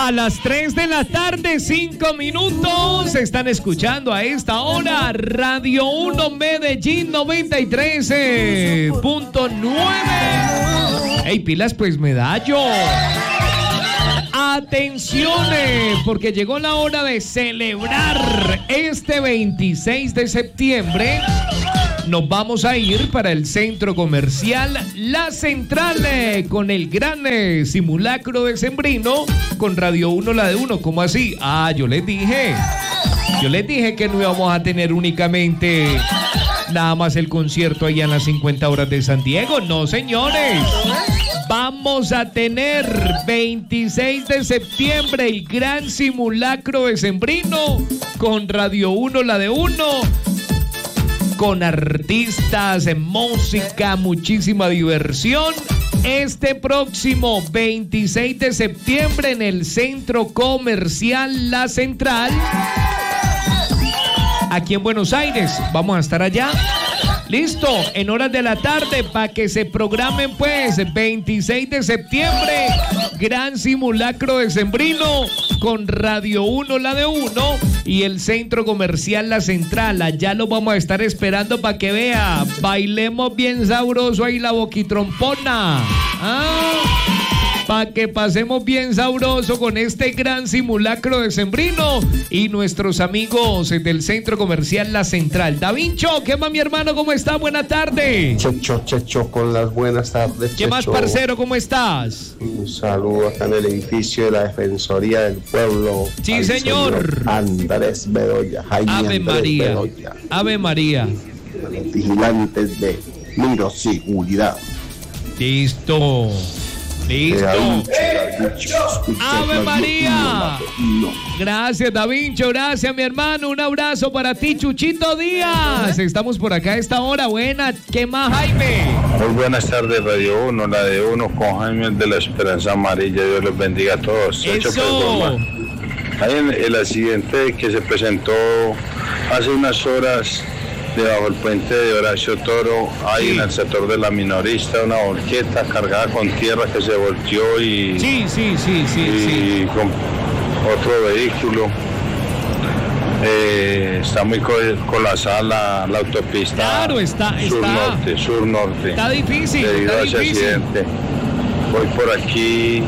A las 3 de la tarde, 5 minutos. Están escuchando a esta hora Radio 1 Medellín 93.9. Ey, pilas, pues medallo. Atenciones, porque llegó la hora de celebrar este 26 de septiembre. Nos vamos a ir para el centro comercial La Central con el gran simulacro decembrino con Radio 1, la de 1. ¿Cómo así? Yo les dije que no íbamos a tener únicamente nada más el concierto allá en las 50 horas de San Diego. No, señores. Vamos a tener 26 de septiembre el gran simulacro decembrino con Radio 1, la de 1. Con artistas, música, muchísima diversión. Este próximo 26 de septiembre en el Centro Comercial La Central, aquí en Buenos Aires. Vamos a estar allá. Listo, en horas de la tarde para que se programen pues 26 de septiembre, gran simulacro decembrino con Radio 1, la de 1 y el Centro Comercial La Central. Allá lo vamos a estar esperando para que vea, bailemos bien sabroso ahí la boquitrompona. Para que pasemos bien sabroso con este gran simulacro decembrino y nuestros amigos del Centro Comercial La Central. Davincho, ¿qué más, mi hermano? ¿Cómo está? Buena tarde. Checho, con las buenas tardes. ¿Qué más, parcero? ¿Cómo estás? Un saludo acá en el edificio de la Defensoría del Pueblo. Sí, señor. Andrés Bedoya. Jaime Ave Andrés María. Bedoya. Ave María. Los vigilantes de Miro Seguridad. Listo. ¡Ave María! Gracias, Davincho, gracias, mi hermano. Un abrazo para ti, Chuchito Díaz. Estamos por acá a esta hora. Buena, ¿qué más, Jaime? Muy buenas tardes, Radio 1, la de 1 con Jaime de la Esperanza Amarilla. Dios los bendiga a todos. Eso. Hay el accidente que se presentó hace unas horas debajo del puente de Horacio Toro, hay en el sector de la Minorista una volqueta cargada con tierra que se volteó y con otro vehículo. Está muy colapsada la autopista. Claro, está sur-norte. Está difícil. Debido a ese accidente. Voy por aquí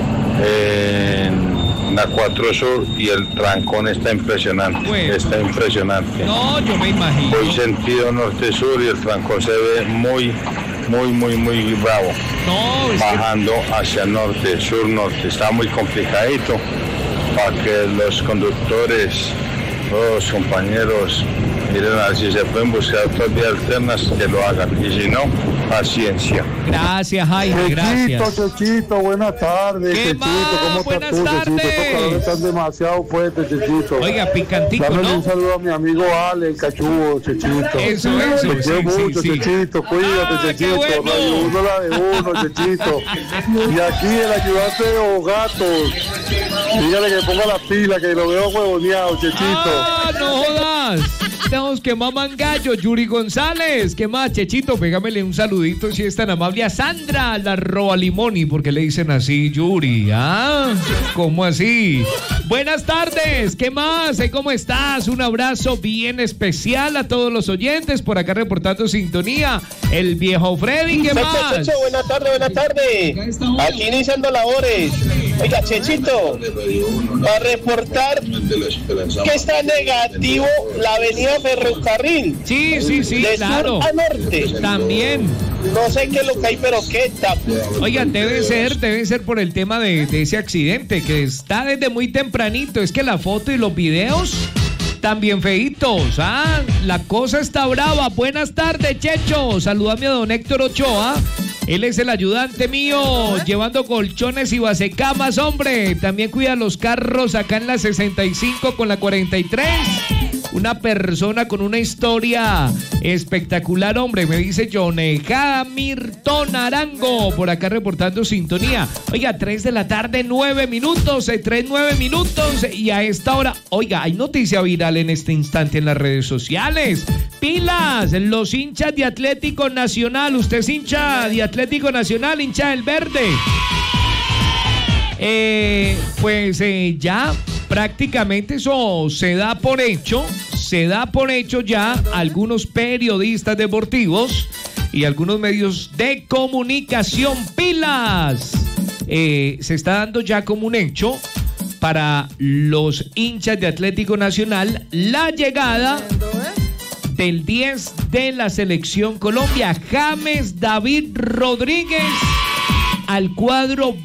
en la 4 Sur y el trancón está impresionante. Bueno. Está impresionante. No, yo me imagino. Voy sentido norte-sur y el trancón se ve muy bravo. No, bajando hacia el norte, sur-norte. Está muy complicadito para que los conductores, los compañeros, miren a ver si se pueden buscar otras vías alternas, que lo hagan. Y si no, paciencia. Gracias, Jaime, gracias. Chechito, buenas tardes. ¿Qué Chechito, más? ¿cómo Buenas estás tú, tardes. Chechito? Estos calores están demasiado fuertes, Chechito. Oiga, picantico, Dame ¿no? un saludo a mi amigo Ale, el cachudo, Chechito. Eso, Te quiero mucho, sí. Chechito. Cuídate, Qué Chechito. bueno. Radio 1, la de 1, Chechito. Y aquí el ayudante de los gatos. Dígale que ponga la pila, que lo veo huevoneado, Chechito. No jodas. Tenemos que maman gallo, Yuri González. ¿Qué más, Chechito? Pégamele un saludito si es tan amable a Sandra, la roba limoni, porque le dicen así, Yuri. ¿Cómo así? Buenas tardes, ¿qué más? ¿Cómo estás? Un abrazo bien especial a todos los oyentes por acá reportando sintonía. El viejo Freddy, ¿qué más? Checho, buenas tardes. Aquí iniciando labores. Oiga, Chechito, va a reportar que está negativo la avenida Ferrocarril. Sí, de claro. sur a norte. También. No sé qué es lo que hay, pero qué está. Oigan, debe ser por el tema de ese accidente que está desde muy tempranito. Es que la foto y los videos también feitos. La cosa está brava. Buenas tardes, Checho. Saludame a don Héctor Ochoa. Él es el ayudante mío, llevando colchones y basecamas, hombre. También cuida los carros acá en la 65 con la 43. Una persona con una historia espectacular, hombre, me dice John Hamilton Arango, por acá reportando sintonía. Oiga, 3 de la tarde, 9 minutos, 9 minutos, y a esta hora, oiga, hay noticia viral en este instante en las redes sociales. Pilas, los hinchas de Atlético Nacional, usted es hincha de Atlético Nacional, hincha del verde. Pues ya prácticamente eso se da por hecho ya. Algunos periodistas deportivos y algunos medios de comunicación, pilas, se está dando ya como un hecho para los hinchas de Atlético Nacional la llegada del 10 de la Selección Colombia, James David Rodríguez, al cuadro